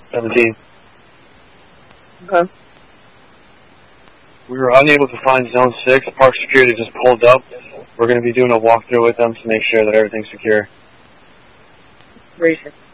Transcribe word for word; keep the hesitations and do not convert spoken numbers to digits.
seventeen. Okay. We were unable to find Zone six. Park Security just pulled up. We're going to be doing a walkthrough with them to make sure that everything's secure. Reason.